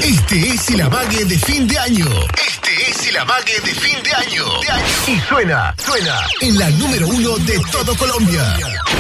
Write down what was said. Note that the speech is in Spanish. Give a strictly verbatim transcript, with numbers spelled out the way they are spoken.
Este es el amague de fin de año. Este es el amague de fin de año. De año. Y suena, suena en la número uno de todo Colombia.